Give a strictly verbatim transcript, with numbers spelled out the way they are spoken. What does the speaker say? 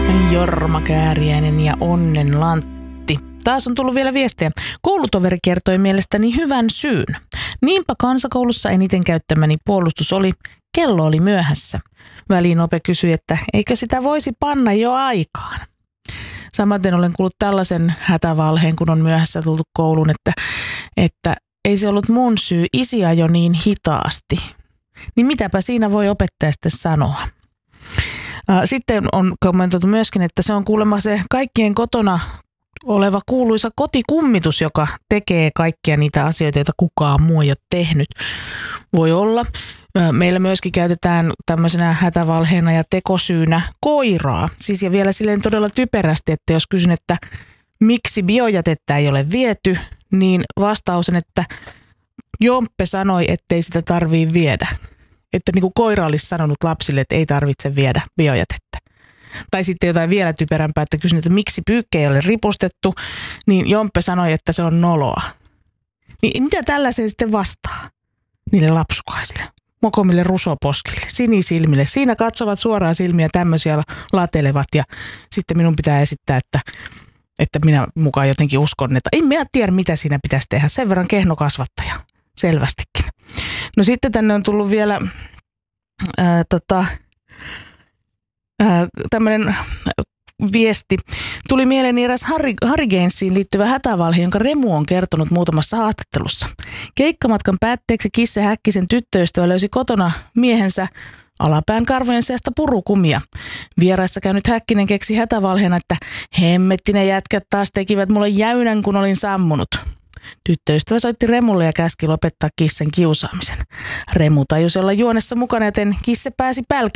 Jorma Kääriäinen ja Onnen Lantti. Taas on tullut vielä viestiä. Koulutoveri kertoi mielestäni hyvän syyn. Niinpä kansakoulussa eniten käyttämäni puolustus oli, kello oli myöhässä. Väliin Ope kysyi, että eikö sitä voisi panna jo aikaan. Samaten olen kuullut tällaisen hätävalheen, kun on myöhässä tultu kouluun, että, että ei se ollut mun syy, isi ajoi niin hitaasti. Niin mitäpä siinä voi opettaja sitten sanoa? Sitten on kommentoitu myöskin, että se on kuulemma se kaikkien kotona oleva kuuluisa kotikummitus, joka tekee kaikkia niitä asioita, joita kukaan muu ei ole tehnyt. Voi olla. Meillä myöskin käytetään tämmöisenä hätävalheena ja tekosyynä koiraa. Siis ja vielä silleen todella typerästi, että jos kysyn, että miksi biojätettä ei ole viety, niin vastaus on, että Jomppe sanoi, ettei sitä tarvii viedä. Että niin kuin koira olisi sanonut lapsille, että ei tarvitse viedä biojätettä. Tai sitten jotain vielä typerämpää, että kysyn, että miksi pyykkejä ei ole ripustettu, niin Jomppe sanoi, että se on noloa. Niin mitä tällaiseen sitten vastaa niille lapsukaisille, mokomille rusoposkille, sinisilmille? Siinä katsovat suoraan silmiä, tämmöisiä latelevat ja sitten minun pitää esittää, että, että minä mukaan jotenkin uskon, että en minä tiedä, mitä siinä pitäisi tehdä. Sen verran kehno kasvattaja, selvästikin. No sitten tänne on tullut vielä ää, tota, ää, tämmöinen viesti. Tuli mieleeni eräs Hurricanesiin liittyvä hätävalhe, jonka Remu on kertonut muutamassa haastattelussa. Keikkamatkan päätteeksi Kisse Häkkisen tyttöystävä löysi kotona miehensä alapään karvojen sijasta purukumia. Vieraissa käynyt Häkkinen keksi hätävalheena, että hemmetti ne jätkät taas tekivät mulle jäynän, kun olin sammunut. Tyttöystävä soitti Remulle ja käski lopettaa Kissen kiusaamisen. Remu tajusi olla juonessa mukana, joten Kisse pääsi pälkähästä.